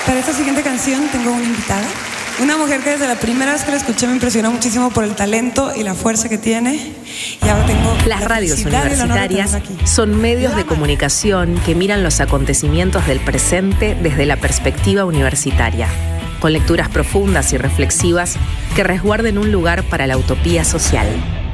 Para esta siguiente canción tengo una invitada, una mujer que desde la primera vez que la escuché me impresionó muchísimo por el talento y la fuerza que tiene. Y ahora tengo Las radios universitarias son medios de comunicación que miran los acontecimientos del presente desde la perspectiva universitaria, con lecturas profundas y reflexivas que resguarden un lugar para la utopía social.